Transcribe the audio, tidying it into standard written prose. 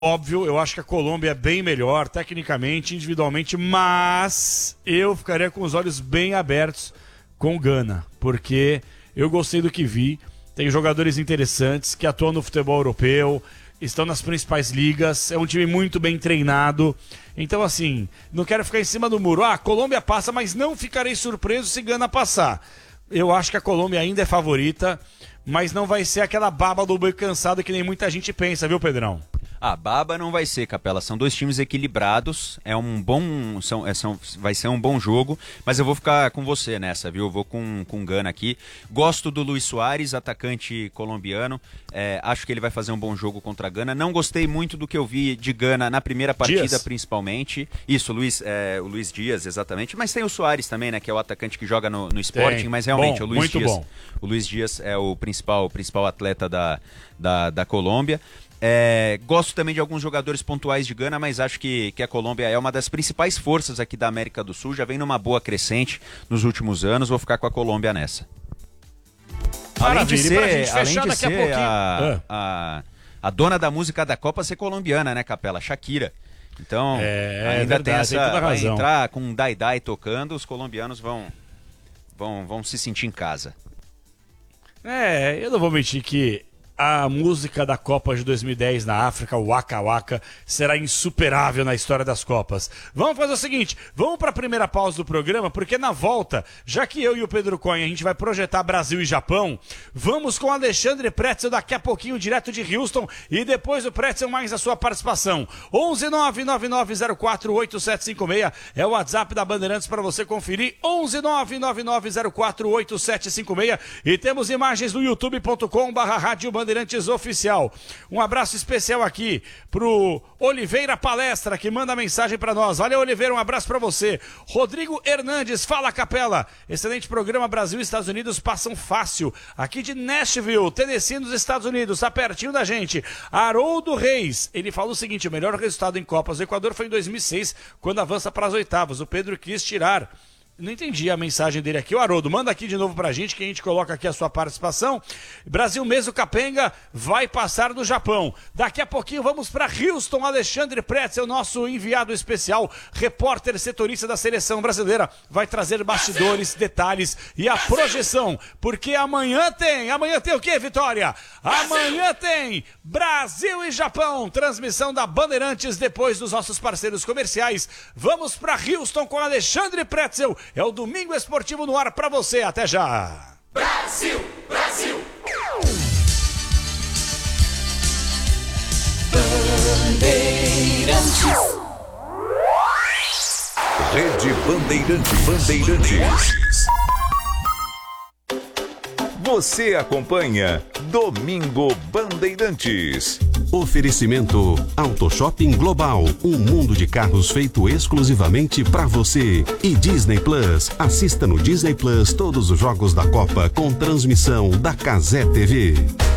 Óbvio, eu acho que a Colômbia é bem melhor, tecnicamente, individualmente, mas eu ficaria com os olhos bem abertos com o Gana, porque eu gostei do que vi, tem jogadores interessantes que atuam no futebol europeu, estão nas principais ligas, é um time muito bem treinado, então assim, não quero ficar em cima do muro, a Colômbia passa, mas não ficarei surpreso se Gana passar. Eu acho que a Colômbia ainda é favorita, mas não vai ser aquela baba do boi cansado que nem muita gente pensa, viu, Pedrão? A baba não vai ser, Capela. São dois times equilibrados. Vai ser um bom jogo. Mas eu vou ficar com você nessa, viu? Eu vou com o Gana aqui. Gosto do Luis Suárez, atacante colombiano. Acho que ele vai fazer um bom jogo contra a Gana. Não gostei muito do que eu vi de Gana na primeira partida, Dias. Principalmente. Isso, o Luis Dias, exatamente. Mas tem o Suárez também, né? Que é o atacante que joga no Sporting. Mas realmente, bom, o Luis Dias. Bom. O Luis Dias é o principal atleta da Colômbia. Gosto também de alguns jogadores pontuais de Gana, mas acho que a Colômbia é uma das principais forças aqui da América do Sul, já vem numa boa crescente nos últimos anos, vou ficar com a Colômbia nessa. Além de ser a dona da música da Copa ser colombiana, né, Capela? Shakira. Então, ainda verdade, tem essa, vai razão. Entrar com um Dai tocando, os colombianos vão se sentir em casa. Eu não vou mentir que a música da Copa de 2010 na África, o Waka Waka, será insuperável na história das Copas. Vamos fazer o seguinte, vamos para a primeira pausa do programa, porque na volta, já que eu e o Pedro Cunha, a gente vai projetar Brasil e Japão, vamos com Alexandre Pretzel daqui a pouquinho, direto de Houston, e depois o Pretzel mais a sua participação. 11999048756 é o WhatsApp da Bandeirantes para você conferir, 11999048756, e temos imagens no youtube.com/Rádio Bandeirantes Oficial. Um abraço especial aqui pro Oliveira Palestra, que manda mensagem para nós. Valeu, Oliveira, um abraço para você. Rodrigo Hernandes, fala, Capela. Excelente programa, Brasil e Estados Unidos passam fácil. Aqui de Nashville, Tennessee, nos Estados Unidos, tá pertinho da gente. Haroldo Reis, ele falou o seguinte, o melhor resultado em Copas do Equador foi em 2006, quando avança para as oitavas. O Pedro quis tirar. Não entendi a mensagem dele aqui. O Haroldo, manda aqui de novo pra gente, que a gente coloca aqui a sua participação. Brasil mesmo, Capenga, vai passar do Japão. Daqui a pouquinho vamos para Houston. Alexandre Pretzel, nosso enviado especial, repórter setorista da seleção brasileira, vai trazer bastidores, detalhes e a projeção. Porque amanhã tem o quê, Vitória? Amanhã tem Brasil e Japão, transmissão da Bandeirantes depois dos nossos parceiros comerciais. Vamos para Houston com Alexandre Pretzel. É o Domingo Esportivo no ar para você. Até já. Brasil, Brasil. Bandeirantes. Rede Bandeirantes. Você acompanha Domingo Bandeirantes. Oferecimento Auto Shopping Global, um mundo de carros feito exclusivamente para você. E Disney Plus, assista no Disney Plus todos os jogos da Copa com transmissão da Cazé TV.